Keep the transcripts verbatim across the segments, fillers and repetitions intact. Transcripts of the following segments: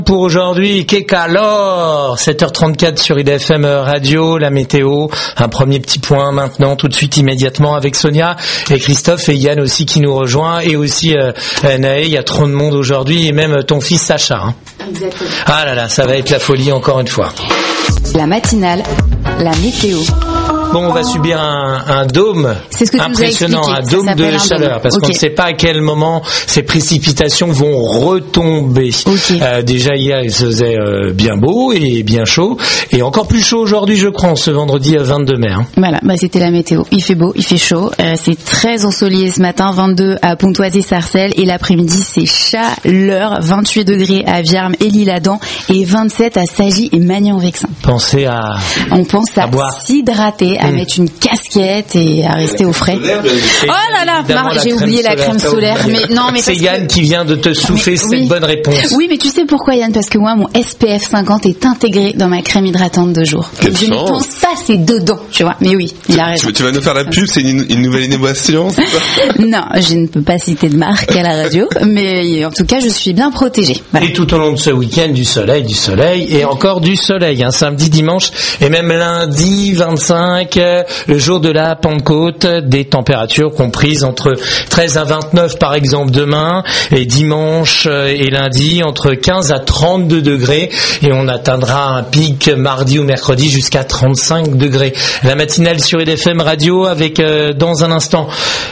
Pour aujourd'hui, que calor, sept heures trente-quatre sur I D F M Radio, la météo, un premier petit point maintenant, tout de suite, immédiatement avec Sonia et Christophe et Yann aussi qui nous rejoint et aussi euh, Naé, il y a trop de monde aujourd'hui et même ton fils Sacha. Hein. Exactement. Ah là là, ça va être la folie encore une fois. La matinale, la météo. Bon, on va subir un, un dôme c'est ce que impressionnant, un dôme de chaleur, parce okay. qu'on ne sait pas à quel moment ces précipitations vont retomber. Okay. Euh, déjà hier, il faisait euh, bien beau et bien chaud, et encore plus chaud aujourd'hui, je crois, ce vendredi vingt-deux mai. Hein. Voilà, bah c'était la météo. Il fait beau, il fait chaud. Euh, c'est très ensoleillé ce matin, vingt-deux à Pontoise-Sarcelles, et l'après-midi c'est chaleur, vingt-huit degrés à Viarmes et L'Isle-Adam, et vingt-sept à Sagy et Magny-en-Vexin. Pensez à, on pense à, à s'hydrater. À mmh. mettre une casquette et à rester au frais. Oh là là, Mar- j'ai oublié la crème solaire. Mais non, mais c'est parce Yann que... qui vient de te souffler mais, cette oui. bonne réponse. Oui, mais tu sais pourquoi, Yann? Parce que moi, mon S P F cinquante est intégré dans ma crème hydratante de jour. Quelle je chance. ne pense pas, c'est dedans, tu vois. Mais oui, il a raison. Tu, tu vas nous faire la pub, c'est une, une nouvelle innovation. Non, je ne peux pas citer de marque à la radio, mais en tout cas, je suis bien protégée. Voilà. Et tout au long de ce week-end, du soleil, du soleil et encore du soleil. Hein, samedi, dimanche et même lundi vingt-cinq, le jour de la Pentecôte, des températures comprises entre treize à vingt-neuf par exemple demain, et dimanche et lundi entre quinze à trente-deux degrés, et on atteindra un pic mardi ou mercredi jusqu'à trente-cinq degrés. La matinale sur I D F M Radio avec euh, dans un instant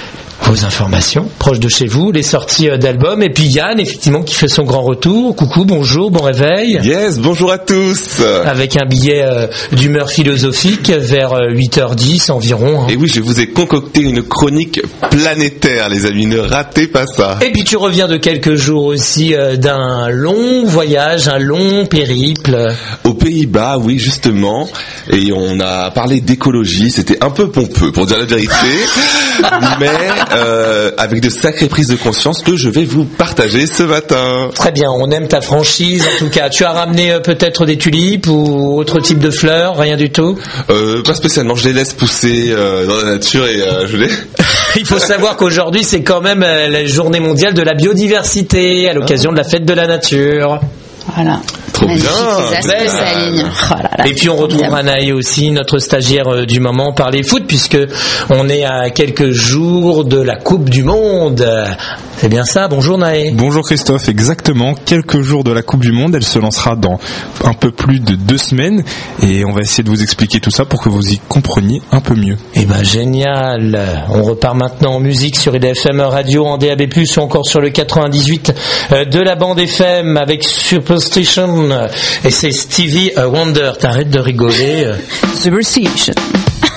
vos informations proches de chez vous, les sorties d'albums, et puis Yann effectivement qui fait son grand retour. Coucou, bonjour, bon réveil. Yes, bonjour à tous. Avec un billet euh, d'humeur philosophique vers euh, huit heures dix environ. Hein. Et oui, je vous ai concocté une chronique planétaire, les amis, ne ratez pas ça. Et puis tu reviens de quelques jours aussi euh, d'un long voyage, un long périple. Aux Pays-Bas, oui, justement, et on a parlé d'écologie, c'était un peu pompeux pour dire la vérité, mais Euh, avec de sacrées prises de conscience que je vais vous partager ce matin. Très bien, on aime ta franchise en tout cas. Tu as ramené euh, peut-être des tulipes ou autre type de fleurs, rien du tout? euh, Pas spécialement, je les laisse pousser euh, dans la nature et euh, je les... Il faut savoir qu'aujourd'hui c'est quand même euh, la journée mondiale de la biodiversité à l'occasion de la fête de la nature. Voilà. Trop bien. Les astres s'alignent. Oh là là, et puis on retrouvera Naï aussi, notre stagiaire euh, du moment, par les foot, puisque on est à quelques jours de la Coupe du Monde. C'est bien ça, bonjour Naï. Bonjour Christophe, exactement, quelques jours de la Coupe du Monde, elle se lancera dans un peu plus de deux semaines, et on va essayer de vous expliquer tout ça pour que vous y compreniez un peu mieux. Eh ben génial, on repart maintenant en musique sur I D F M Radio, en D A B plus, ou encore sur le quatre-vingt-dix-huit de la bande F M avec Superstition, et c'est Stevie Wonder. T'arrêtes de rigoler. Superstition.